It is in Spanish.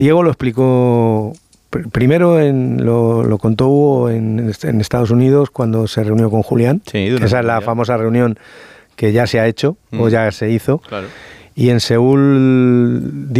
Diego lo explicó, primero lo contó Hugo en Estados Unidos cuando se reunió con Julián. Sí, esa es la famosa reunión que ya se ha hecho o ya se hizo. Claro. Y en Seúl